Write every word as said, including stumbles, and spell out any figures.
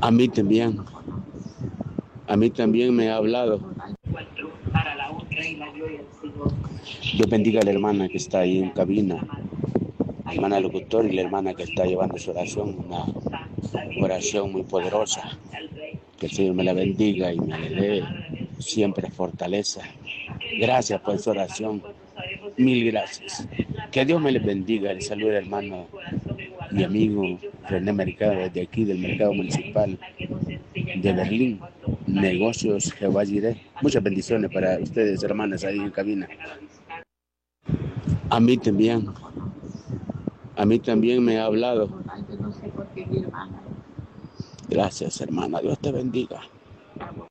A mí también, a mí también me ha hablado. Dios bendiga a la hermana que está ahí en cabina, la hermana locutor y la hermana que está llevando su oración, una oración muy poderosa. Que el Señor me la bendiga y me le dé siempre fortaleza. Gracias por su oración. Mil gracias. Que Dios me les bendiga. Les saluda el hermano y amigo René Mercado desde aquí del Mercado Municipal de Berlín. Negocios Jehová Jireh. Muchas bendiciones para ustedes, hermanas, ahí en cabina. A mí también. A mí también me ha hablado. Gracias, hermana. Dios te bendiga.